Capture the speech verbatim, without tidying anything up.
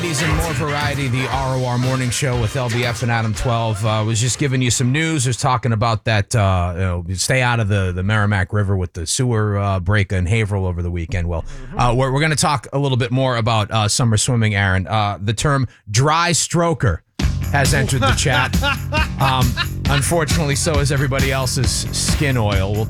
nineties and more variety, the R O R Morning Show with L B F and Adam twelve. Uh, was just giving you some news. Was talking about that, uh, you know, stay out of the, the Merrimack River with the sewer uh, break in Haverhill over the weekend. Well, uh, we're, we're going to talk a little bit more about uh, summer swimming, Aaron. Uh, the term dry stroker has entered the chat. Um, unfortunately, so is everybody else's skin oil. We'll